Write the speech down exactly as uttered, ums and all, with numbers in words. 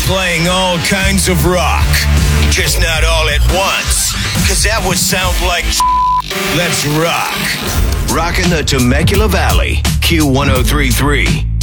Playing all kinds of rock, just not all at once, cause that would sound like let's rock. Rockin' the Temecula Valley, Q one oh three point three.